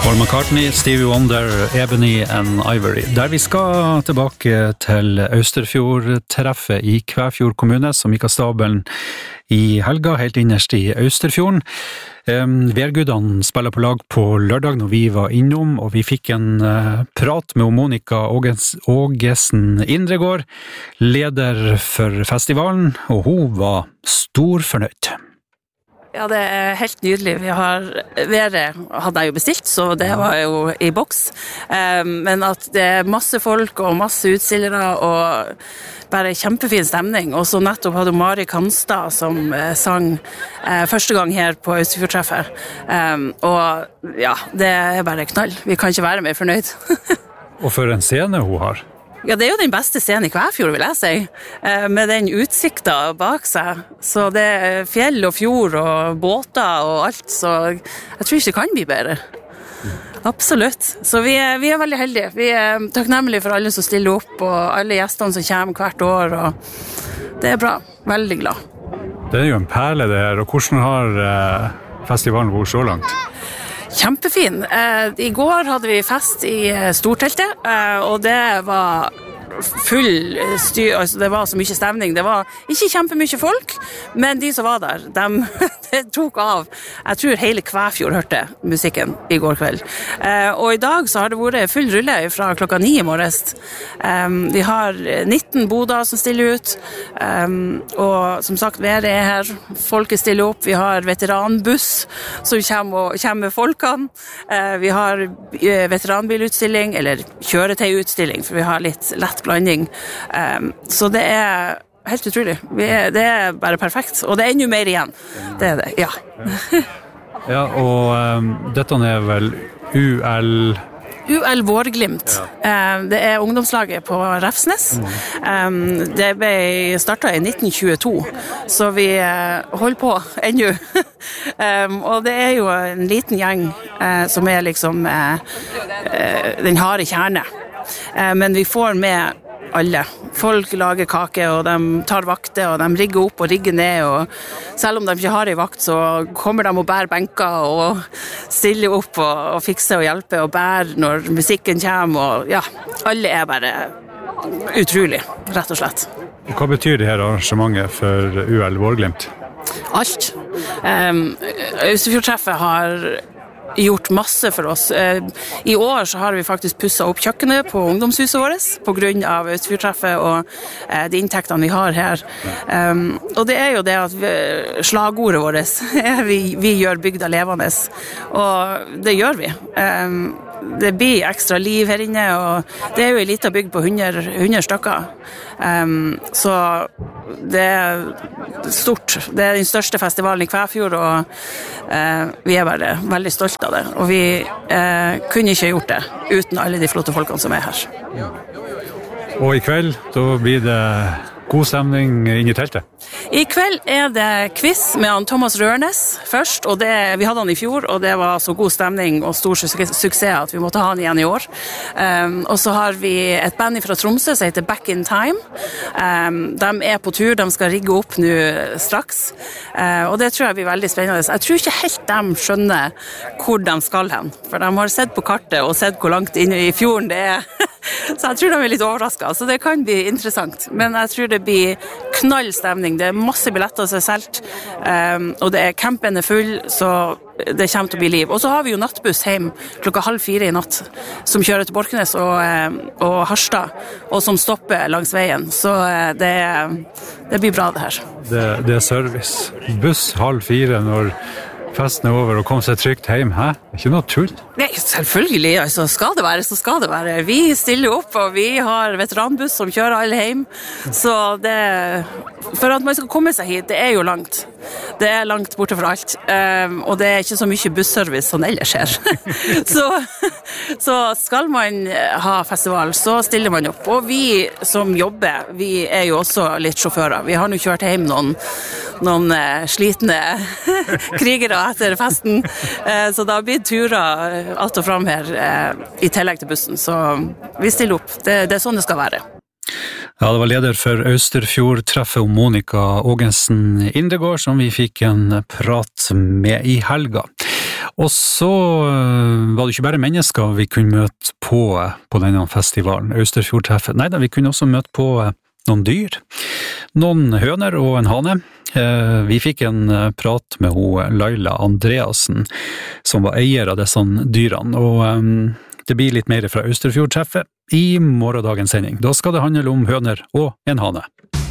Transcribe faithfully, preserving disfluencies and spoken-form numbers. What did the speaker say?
Paul McCartney, Stevie Wonder, Ebony and Ivory. Der vi skal tilbake til Austerfjord-treffet i Kvæfjord kommune, som gikk av stabelen i helga, helt innerst i Austerfjorden. Um, Værgudene spiller på lag på lørdag når vi var innom, og vi fikk en uh, prat med Monica Åges, Ågesen Indregård, leder for festivalen, og hun var stor fornøyd. Ja, det er helt nydelig. Vi har, været hadde jeg jo bestilt, så det var jo i boks. Um, men at det er masse folk og masse utstillere og bare kjempefin stemning. Og så nettopp hadde Mari Kanstad som uh, sang uh, første gang her på Austerfjord-treffet. Um, og ja, det er bare knall. Vi kan ikke være mer fornøyd. Og for en scene hun har. Ja, det er jo den beste scenen i Kvæfjord, vil jeg si, med den utsikta bak seg. Så det er fjell og fjord og båter og alt, så jeg tror ikke det kan bli bedre. Absolutt. Så vi er, vi er veldig heldige. Vi er takknemlige for alle som stiller opp, og alle gjestene som kommer hvert år, og det er bra. Veldig glad. Det er jo en perle det her, og hvordan har festivalen vært så langt? Kjempefin. I går hadde vi fest i storteltet, og det var full styr, altså det var så mye stemning. Det var ikke kjempemye folk, men de som var der, de, de tok av. Jeg tror hele Kvæfjord hørte musikken i går kveld. Og i dag så har det vært full rulle fra klokka ni i morges. Vi har nitten boder som stiller ut, og som sagt, været er her. Folket stiller opp. Vi har veteranbuss som kommer, og, kommer med folkene. Vi har veteranbilutstilling, eller kjøretøyutstilling, for vi har litt lett blanding. Um, så det er helt utrolig. Vi er, det er bare perfekt. Og det er enda mer igjen. Det er det, ja. Ja, og um, dette er vel U L... U L Vårglimt. Ja. Um, det er ungdomslaget på Refsnes. Um, det ble startet i nitten tjueto, så vi uh, holder på ennå. um, og det er jo en liten gjeng uh, som er liksom uh, uh, den harde kjerne. Men vi får med alle. Folk lager kake, og de tar vakter, og de rigger opp og rigger ned, og selv om de ikke har en vakt, så kommer de og bærer benker, og stiller opp og, og fikser og hjelper, og bærer når musikken kommer, og ja, alle er bare utrolig, rett og slett. Hva betyr det her arrangementet for U L Vårglimt? Alt. Um, Austerfjord-treffet har gjort masse for oss. I år så har vi faktisk pusset opp kjøkkenet på ungdomshuset vårt på grunn av Austerfjord-treffet og de inntektene vi har her. Um, og det er jo det at vi, slagordet vårt er vi, vi gjør bygda levende, og det gjør vi. Um, det blir ekstra liv her inne, og det er jo en liten bygd på hundre, hundre stykker. Um, så det er stort. Det er den største festivalen i Kvæfjord, og uh, vi er bare veldig stolte av det. Og vi uh, kunne ikke gjort det uten alle de flotte folkene som er her. Ja. Og i kveld, da blir det god stemning inn i teltet? I kveld er det quiz med han Thomas Rørnes først, og det, vi hadde han i fjor, og det var så god stemning og stor suksess at vi måtte ha han igjen i år. Um, og så har vi et band fra Tromsø som heter Back in Time. Um, de er på tur, de skal rigge opp nå straks, uh, og det tror jeg blir veldig spennende. Jeg tror ikke helt de skjønner hvor de skal hen, for de har sett på kartet og sett hvor langt inne i fjorden det er. Så jeg tror de er litt overrasket, så det kan bli interessant. Men jeg tror det blir knallstemning. Det er masse billetter som er solgt, um, og det er campen er full, så det kommer til å bli liv. Og så har vi jo nattbuss hjem klokka halv fire i natt, som kjører til Borkenes og, um, og Harstad, og som stopper langs veien. Så uh, det, det blir bra det her. Det, det er service. Buss halv fire når festen er over og kom seg trygt hjem, hæ? Det er ikke noe tull. Nei, selvfølgelig, altså, skal det være, så skal det være. Vi stiller opp, og vi har veteranbuss som kjører alle hjem. Så det, for at man skal komme seg hit, det er jo langt. Det er langt borte fra alt, um, og det er ikke så mye busservice som ellers her. så, så skal man ha festival, så stiller man opp. Og vi som jobber, vi er jo også litt sjåfører. Vi har nå kjørt hjem noen, noen uh, slitne krigere etter festen, uh, så da blir turer alt og fram her uh, i tillegg til bussen. Så vi stiller opp. Det, det er sånn det skal være. Ja, det var leder for Austerfjord-treffet om Monica Ågensen Indregård, som vi fikk en prat med i helga. Og så var det ikke bare mennesker vi kunne møte på på denne festivalen, Austerfjordtreffet. Nei da, vi kunne også møte på noen dyr. Noen høner og en hane. Vi fikk en prat med hun Laila Andreasen, som var eier av disse dyrene, og det blir litt mer fra Austerfjordtreffet i morgendagens sending. Da skal det handle om høner og en hane.